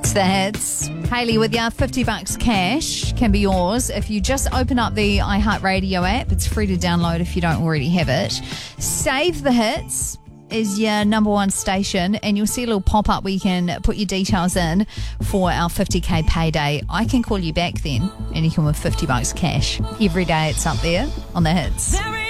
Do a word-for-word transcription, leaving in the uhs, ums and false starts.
It's the hits. Hayley with ya, fifty bucks cash can be yours if you just open up the iHeartRadio app. It's free to download if you don't already have it. Save the hits is your number one station, and you'll see a little pop-up where you can put your details in for our fifty K payday. I can call you back then, and you can win fifty bucks cash. Every day it's up there on the hits.